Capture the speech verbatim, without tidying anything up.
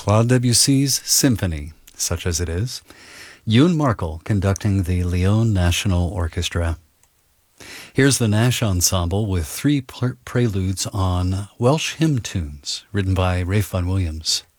Claude Debussy's Symphony, such as it is. Ewan Markle conducting the Lyon National Orchestra. Here's the Nash Ensemble with three pre- preludes on Welsh hymn tunes written by Ralph Vaughan Williams.